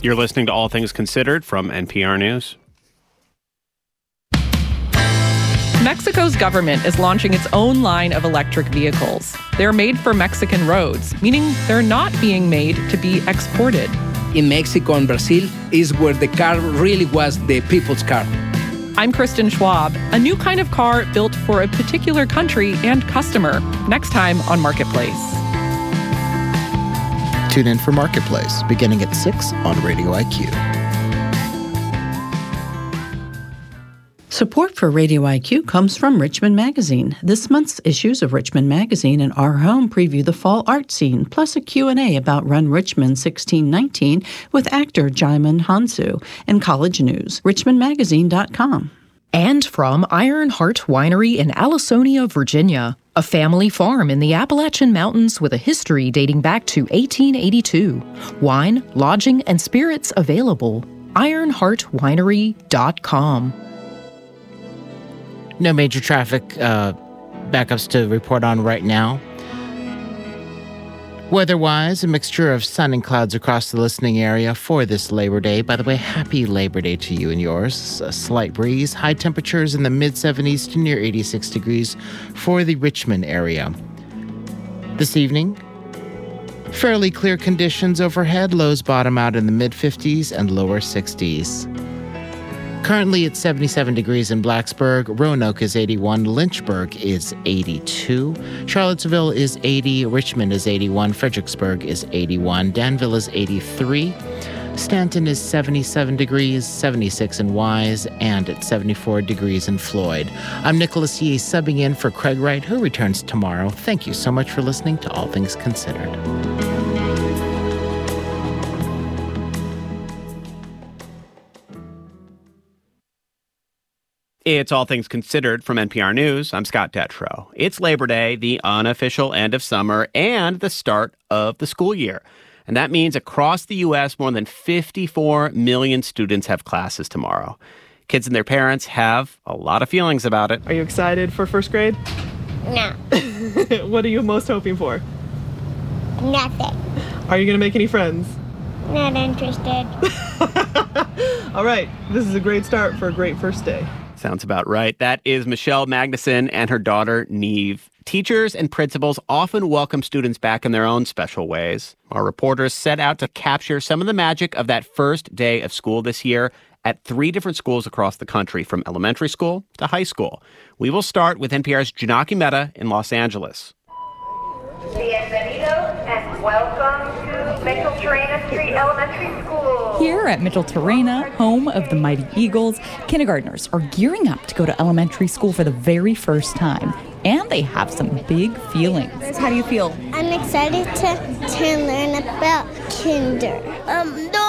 You're listening to All Things Considered from NPR News. Mexico's government is launching its own line of electric vehicles. They're made for Mexican roads, meaning they're not being made to be exported. In Mexico and Brazil is where the car really was the people's car. I'm Kristen Schwab. A new kind of car built for a particular country and customer. Next time on Marketplace. Tune in for Marketplace, beginning at 6 on Radio IQ. Support for Radio IQ comes from Richmond Magazine. This month's issues of Richmond Magazine and Our Home preview the fall art scene, plus a Q&A about Run Richmond 1619 with actor Jaimin Hansu, and college news. richmondmagazine.com. And from Ironheart Winery in Allisonia, Virginia, a family farm in the Appalachian Mountains with a history dating back to 1882. Wine, lodging, and spirits available. IronheartWinery.com. No major traffic backups to report on right now. Weather-wise, a mixture of sun and clouds across the listening area for this Labor Day. By the way, happy Labor Day to you and yours. A slight breeze, high temperatures in the mid-70s to near 86 degrees for the Richmond area. This evening, fairly clear conditions overhead. Lows bottom out in the mid-50s and lower 60s. Currently it's 77 degrees in Blacksburg, Roanoke is 81, Lynchburg is 82, Charlottesville is 80, Richmond is 81, Fredericksburg is 81, Danville is 83, Stanton is 77 degrees, 76 in Wise, and at 74 degrees in Floyd. I'm Nicholas Yee, subbing in for Craig Wright, who returns tomorrow. Thank you so much for listening to All Things Considered. It's All Things Considered from NPR News. I'm Scott Detrow. It's Labor Day, the unofficial end of summer, and the start of the school year. And that means across the U.S., more than 54 million students have classes tomorrow. Kids and their parents have a lot of feelings about it. Are you excited for first grade? No. What are you most hoping for? Nothing. Are you going to make any friends? Not interested. All right. This is a great start for a great first day. Sounds about right. That is Michelle Magnuson and her daughter, Neve. Teachers and principals often welcome students back in their own special ways. Our reporters set out to capture some of the magic of that first day of school this year at 3 different schools across the country, from elementary school to high school. We will start with NPR's Janaki Mehta in Los Angeles. Bienvenidos and welcome to Mitchell Terrena Street Elementary School. Here at Mitchell Terrena, home of the Mighty Eagles, kindergartners are gearing up to go to elementary school for the very first time. And they have some big feelings. How do you feel? I'm excited to learn about kinder. No